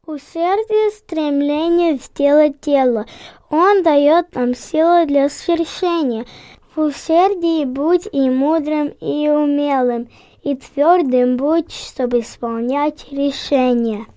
Усердие, стремление сделать дело. Он дает нам силу для свершения. В усердии будь и мудрым, и умелым, и твердым будь, чтобы исполнять решения.